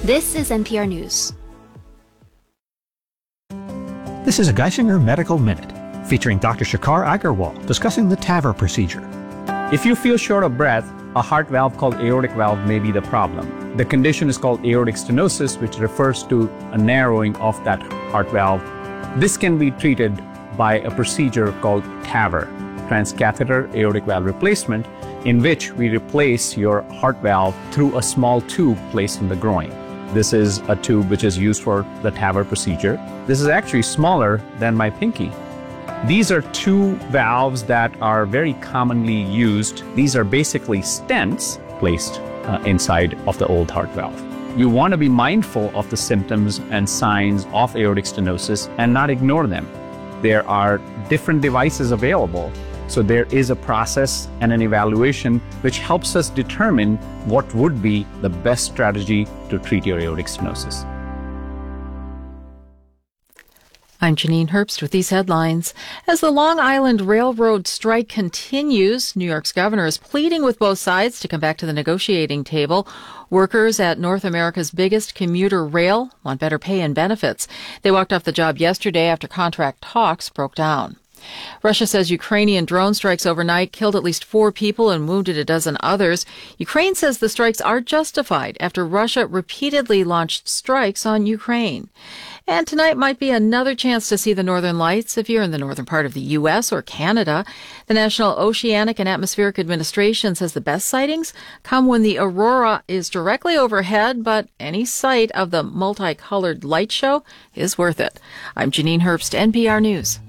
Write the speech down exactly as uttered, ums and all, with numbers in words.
This is N P R News. This is a Geisinger Medical Minute, featuring Doctor Shekhar Agarwal discussing the TAVR procedure. If you feel short of breath, a heart valve called aortic valve may be the problem. The condition is called aortic stenosis, which refers to a narrowing of that heart valve. This can be treated by a procedure called TAVR, transcatheter aortic valve replacement, in which we replace your heart valve through a small tube placed in the groin. This is a tube which is used for the TAVR procedure. This is actually smaller than my pinky. These are two valves that are very commonly used. These are basically stents placed uh, inside of the old heart valve. You want to be mindful of the symptoms and signs of aortic stenosis and not ignore them. There are different devices available, so there is a process and an evaluation which helps us determine what would be the best strategy to treat your aortic stenosis. I'm Janine Herbst with these headlines. As the Long Island Railroad strike continues, New York's governor is pleading with both sides to come back to the negotiating table. Workers at North America's biggest commuter rail want better pay and benefits. They walked off the job yesterday after contract talks broke down. Russia says Ukrainian drone strikes overnight killed at least four people and wounded a dozen others. Ukraine says the strikes are justified after Russia repeatedly launched strikes on Ukraine. And tonight might be another chance to see the northern lights if you're in the northern part of the U S or Canada. The National Oceanic and Atmospheric Administration says the best sightings come when the aurora is directly overhead, but any sight of the multicolored light show is worth it. I'm Janine Herbst, N P R News.